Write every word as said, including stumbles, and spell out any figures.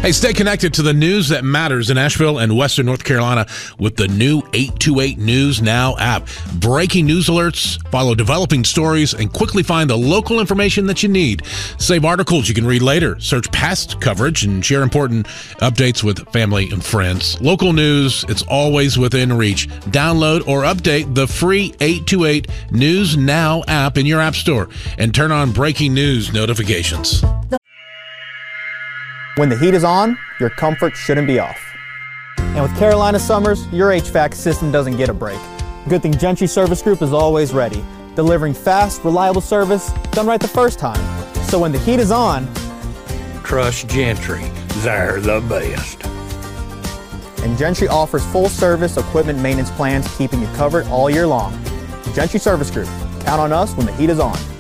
Hey, stay connected to the news that matters in Asheville and Western North Carolina with the new eight two eight News Now app. Breaking news alerts, follow developing stories, and quickly find the local information that you need. Save articles you can read later. Search past coverage and share important updates with family and friends. Local news, it's always within reach. Download or update the free eight two eight News Now app in your app store and turn on breaking news notifications. When the heat is on, your comfort shouldn't be off. And with Carolina summers, your H V A C system doesn't get a break. Good thing Gentry Service Group is always ready, delivering fast, reliable service done right the first time. So when the heat is on, trust Gentry. They're the best. And Gentry offers full service equipment maintenance plans, keeping you covered all year long. Gentry Service Group. Count on us when the heat is on.